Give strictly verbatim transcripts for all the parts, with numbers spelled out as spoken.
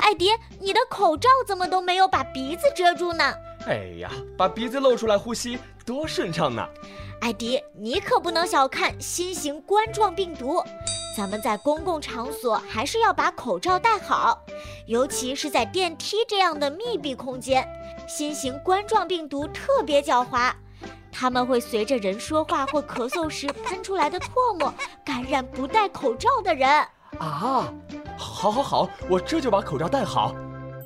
艾迪，你的口罩怎么都没有把鼻子遮住呢？ 哎呀，把鼻子露出来呼吸多顺畅呢！ 艾迪，你可不能小看新型冠状病毒，咱们在公共场所还是要把口罩戴好，尤其是在电梯这样的密闭空间。新型冠状病毒特别狡猾，它们会随着人说话或咳嗽时喷出来的唾沫感染不戴口罩的人。 啊，好好好，我这就把口罩戴好。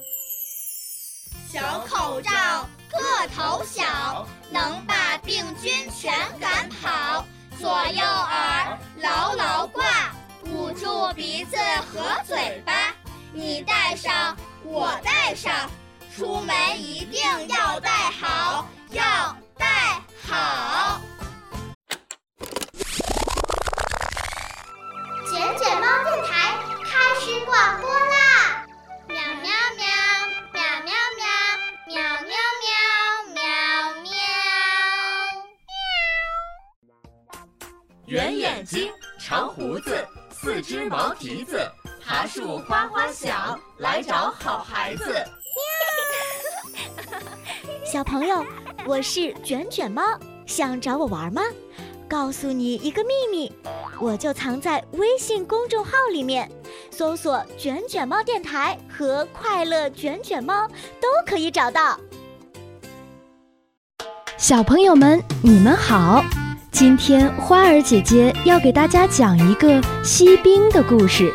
小口罩个头小，能把病菌全赶跑。左右耳牢牢挂，捂住鼻子和嘴巴。你戴上，我戴上，出门一定要戴好，要戴好。 卷卷猫电台开始广播啦！喵喵喵，喵喵喵，喵喵喵，喵喵。 圆眼睛，长胡子，四只毛蹄子，爬树哗哗响，来找好孩子。 小朋友，我是卷卷猫，想找我玩吗？告诉你一个秘密，我就藏在微信公众号里面，搜索卷卷猫电台和快乐卷卷猫都可以找到。 小朋友们，你们好，今天花儿姐姐要给大家讲一个锡兵的故事。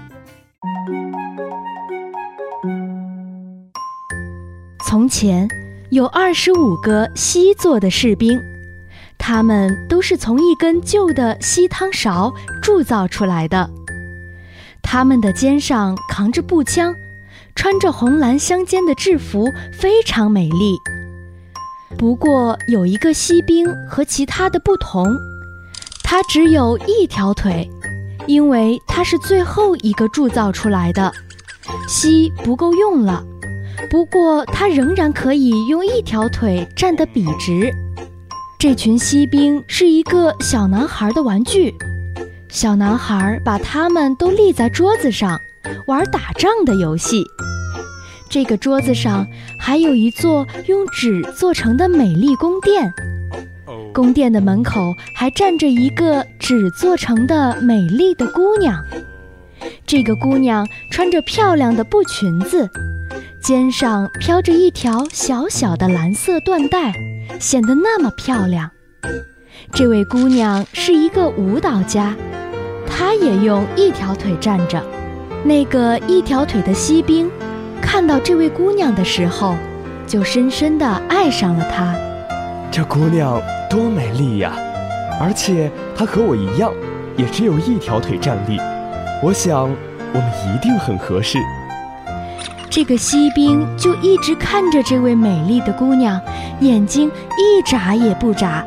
从前有二十五个锡做的士兵，他们都是从一根旧的锡汤勺铸造出来的。他们的肩上扛着步枪，穿着红蓝相间的制服，非常美丽。不过有一个锡兵和其他的不同，他只有一条腿，因为他是最后一个铸造出来的，锡不够用了。不过他仍然可以用一条腿站得笔直。这群锡兵是一个小男孩的玩具，小男孩把他们都立在桌子上，玩打仗的游戏。这个桌子上还有一座用纸做成的美丽宫殿，宫殿的门口还站着一个纸做成的美丽的姑娘。这个姑娘穿着漂亮的布裙子，肩上飘着一条小小的蓝色缎带，显得那么漂亮。这位姑娘是一个舞蹈家，她也用一条腿站着。那个一条腿的锡兵看到这位姑娘的时候，就深深地爱上了她。 这姑娘多美丽呀！而且她和我一样，也只有一条腿站立。我想我们一定很合适。 这个锡兵就一直看着这位美丽的姑娘，眼睛一眨也不眨。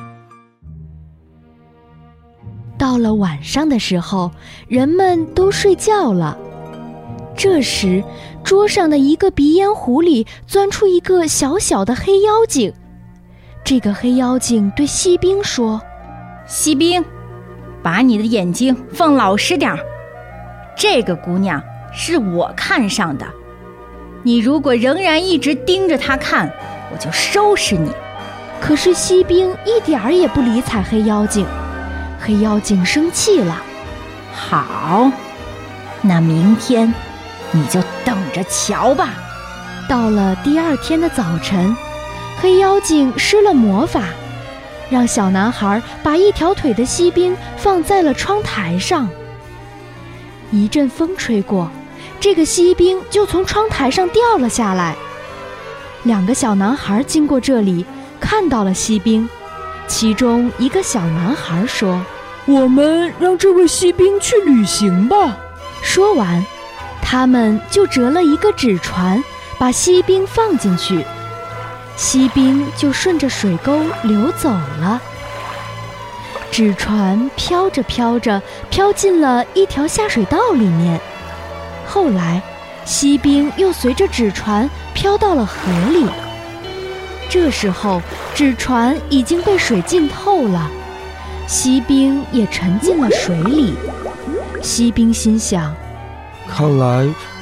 到了晚上的时候，人们都睡觉了。这时，桌上的一个鼻烟壶里钻出一个小小的黑妖精。这个黑妖精对锡兵说：“ 锡兵，把你的眼睛放老实点儿。这个姑娘是我看上的，你如果仍然一直盯着她看，我就收拾你。” 可是锡兵一点儿也不理睬黑妖精。黑妖精生气了：“ 好，那明天你就等着瞧吧。” 到了第二天的早晨，黑妖精施了魔法，让小男孩把一条腿的锡兵放在了窗台上。一阵风吹过，这个锡兵就从窗台上掉了下来。两个小男孩经过这里，看到了锡兵，其中一个小男孩说：“ 我们让这位锡兵去旅行吧。” 说完，他们就折了一个纸船，把锡兵放进去，锡兵就顺着水沟流走了。纸船飘着飘着，飘进了一条下水道里面。后来，锡兵又随着纸船飘到了河里。这时候，纸船已经被水浸透了，锡兵也沉进了水里。锡兵心想： 看来